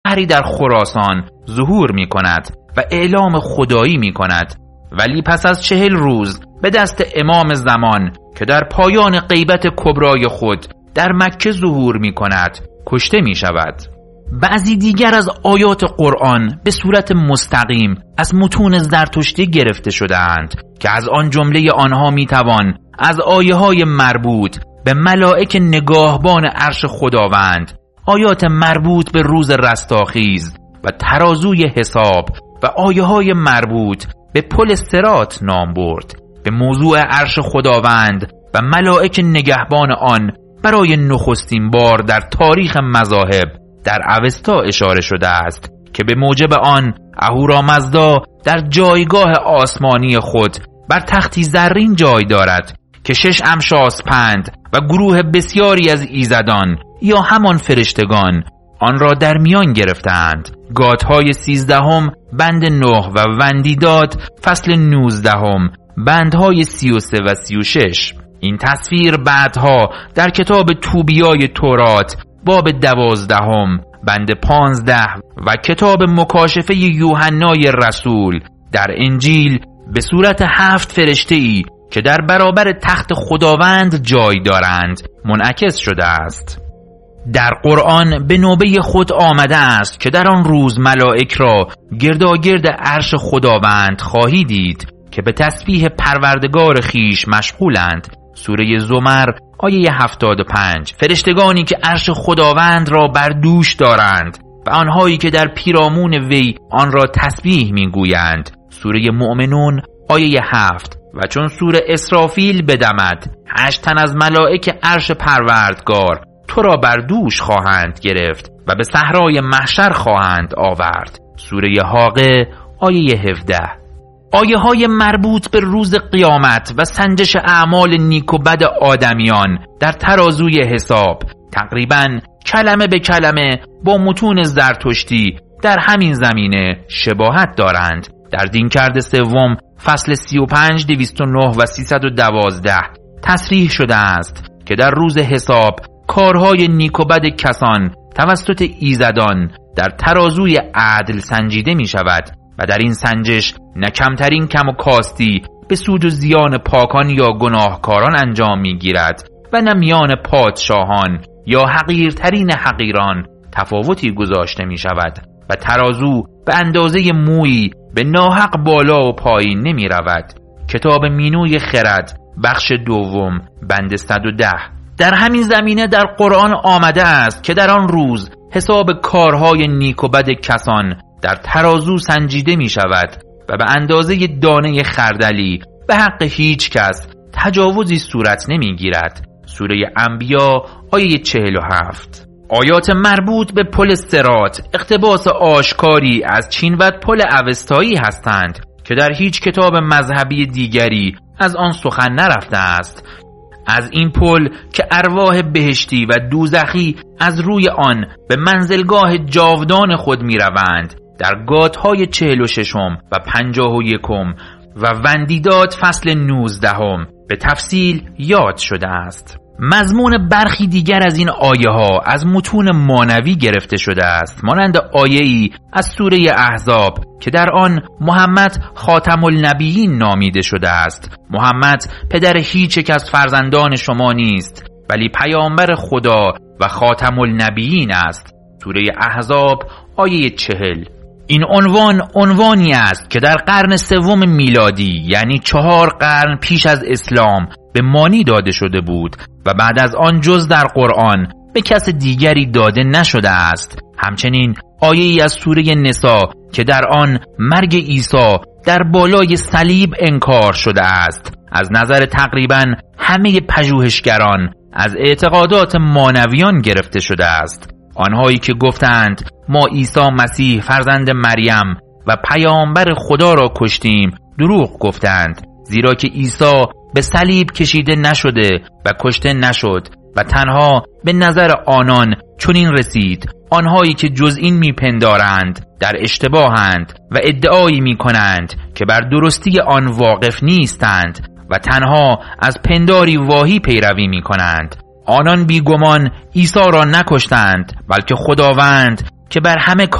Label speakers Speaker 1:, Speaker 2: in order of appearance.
Speaker 1: شهری در خراسان ظهور می کند و اعلام خدایی می کند، ولی پس از 40 روز به دست امام زمان که در پایان غیبت کبرای خود در مکه ظهور می کند کشته می شود. بعضی دیگر از آیات قرآن به صورت مستقیم از متون زرتشتی گرفته شده‌اند که از آن جمله آنها می توان از آیه‌های مربوط به ملائک نگاهبان عرش خداوند، آیات مربوط به روز رستاخیز و ترازوی حساب و آیه‌های مربوط به پل صراط نام برد. به موضوع عرش خداوند و ملائک نگهبان آن برای نخستین بار در تاریخ مذاهب در اوستا اشاره شده است که به موجب آن اهورامزدا در جایگاه آسمانی خود بر تختی زرین جای دارد که 6 امشاسپند و گروه بسیاری از ایزدان یا همان فرشتگان آن را در میان گرفتند. گاتهای 13 بند 9 و وندیداد فصل 19 بندهای 33 و 36. این تصویر بعدها در کتاب توبیای تورات باب 12 بند 15 و کتاب مکاشفه یوحنای رسول در انجیل به صورت 7 فرشته‌ای که در برابر تخت خداوند جای دارند منعکس شده است. در قرآن به نوبه خود آمده است که در آن روز ملائک را گرداگرد عرش خداوند خواهی دید که به تسبیح پروردگار خیش مشغولند. سوره زمر آیه 75. فرشتگانی که عرش خداوند را بر دوش دارند و آنهایی که در پیرامون وی آن را تسبیح میگویند. سوره مؤمنون آیه 7. و چون سوره اسرافیل بدمد 8 تن از ملائک عرش پروردگار تو را بر دوش خواهند گرفت و به صحرای محشر خواهند آورد. سوره حاقه آیه 17. آیه های مربوط به روز قیامت و سنجش اعمال نیک و بد آدمیان در ترازوی حساب تقریباً کلمه به کلمه با متون زرتشتی در همین زمینه شباهت دارند. در دینکرد 3 فصل 35 209 و 312 تصریح شده است که در روز حساب کارهای نیک و بد کسان توسط ایزدان در ترازوی عدل سنجیده می شود و در این سنجش نه کمترین کم و کاستی به سود و زیان پاکان یا گناهکاران انجام می گیرد و نه میان پادشاهان یا حقیرترین حقیران تفاوتی گذاشته می شود و ترازو به اندازه مویی به ناحق بالا و پایین نمی رود. کتاب مینوی خرد بخش 2 بند 110. در همین زمینه در قرآن آمده است که در آن روز حساب کارهای نیک و بد کسان در ترازو سنجیده می شود و به اندازه دانه خردلی به حق هیچ کس تجاوزی صورت نمی گیرد. سوره انبیا آیه 47. آیات مربوط به پل صراط اقتباس آشکاری از چینوت پل اوستایی هستند که در هیچ کتاب مذهبی دیگری از آن سخن نرفته است. از این پل که ارواح بهشتی و دوزخی از روی آن به منزلگاه جاودان خود می روند در گاتهای 46 و 51 و وندیداد فصل 19 به تفصیل یاد شده است. مضمون برخی دیگر از این آیه ها از متون مانوی گرفته شده است، مانند آیه‌ای از سوره احزاب که در آن محمد خاتم النبیین نامیده شده است. محمد پدر هیچ یک از فرزندان شما نیست ولی پیامبر خدا و خاتم النبیین است. سوره احزاب آیه 40. این عنوانی است که در قرن 3 میلادی یعنی 4 قرن پیش از اسلام به مانی داده شده بود و بعد از آن جز در قرآن به کس دیگری داده نشده است. همچنین آیه‌ای از سوره نساء که در آن مرگ عیسی در بالای صلیب انکار شده است از نظر تقریباً همه پژوهشگران از اعتقادات مانویان گرفته شده است. آنهایی که گفتند ما عیسی مسیح فرزند مریم و پیامبر خدا را کشتیم دروغ گفتند، زیرا که عیسی به صلیب کشیده نشده و کشته نشد و تنها به نظر آنان چنین رسید. آنهایی که جز این میپندارند در اشتباهند و ادعایی میکنند که بر درستی آن واقف نیستند و تنها از پنداری واهی پیروی میکنند. آنان بیگمان عیسی را نکشتند بلکه خداوند که بر همه